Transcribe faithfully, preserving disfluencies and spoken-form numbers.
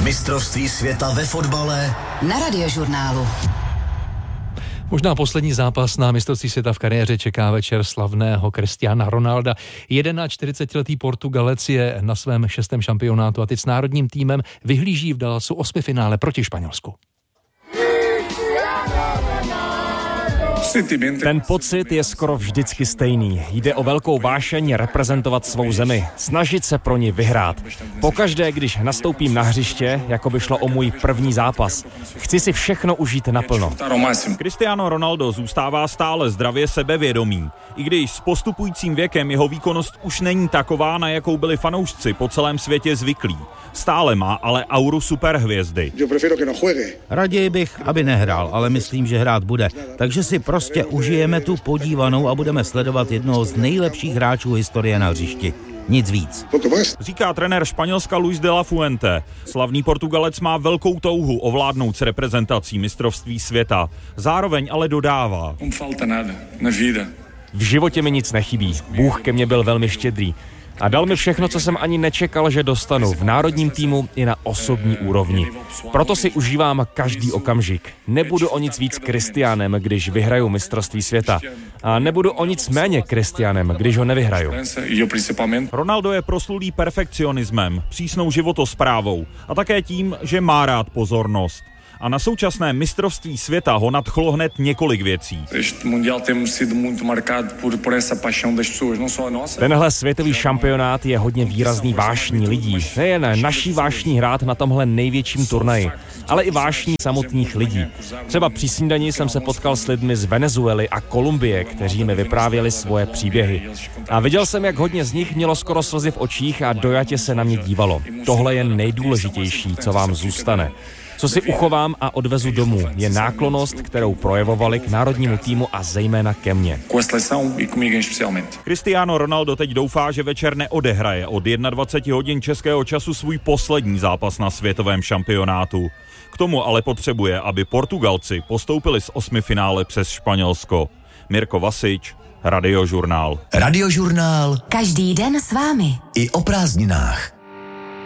Mistrovství světa ve fotbale na Radiožurnálu. Možná poslední zápas na mistrovství světa v kariéře čeká večer slavného Cristiana Ronalda. čtyřicetiletý Portugalec je na svém šestém šampionátu a teď s národním týmem vyhlíží v Dallasu osmifinále proti Španělsku. Ten pocit je skoro vždycky stejný. Jde o velkou vášeň reprezentovat svou zemi, snažit se pro ní vyhrát. Pokaždé, když nastoupím na hřiště, jako by šlo o můj první zápas. Chci si všechno užít naplno. Cristiano Ronaldo zůstává stále zdravě sebevědomý. I když s postupujícím věkem jeho výkonnost už není taková, na jakou byli fanoušci po celém světě zvyklí. Stále má ale auru superhvězdy. Raději bych, aby nehrál, ale myslím, že hrát bude. Takže si prostě užijeme tu podívanou a budeme sledovat jednoho z nejlepších hráčů historie na hřišti. Nic víc. Říká trenér Španělska Luis de la Fuente. Slavný Portugalec má velkou touhu ovládnout s reprezentací mistrovství světa. Zároveň ale dodává. V životě mi nic nechybí. Bůh ke mně byl velmi štědrý. A dal mi všechno, co jsem ani nečekal, že dostanu v národním týmu i na osobní úrovni. Proto si užívám každý okamžik. Nebudu o nic víc Cristianem, když vyhraju mistrovství světa. A nebudu o nic méně Cristianem, když ho nevyhraju. Ronaldo je proslulý perfekcionismem, přísnou životosprávou a také tím, že má rád pozornost. A na současné mistrovství světa ho nadchlo hned několik věcí. Tenhle světový šampionát je hodně výrazný vášní lidí. Nejen naší vášní hrát na tomhle největším turnaji, ale i vášní samotných lidí. Třeba při snídani jsem se potkal s lidmi z Venezuely a Kolumbie, kteří mi vyprávěli svoje příběhy. A viděl jsem, jak hodně z nich mělo skoro slzy v očích a dojatě se na mě dívalo. Tohle je nejdůležitější, co vám zůstane. Co si uchovám a odvezu domů, je náklonnost, kterou projevovali k národnímu týmu a zejména ke mně. Cristiano Ronaldo teď doufá, že večer neodehraje od dvacet jedna hodin českého času svůj poslední zápas na světovém šampionátu. K tomu ale potřebuje, aby Portugalci postoupili z osmifinále přes Španělsko. Mirko Vasič, Radiožurnál. Radiožurnál. Každý den s vámi. I o prázdninách.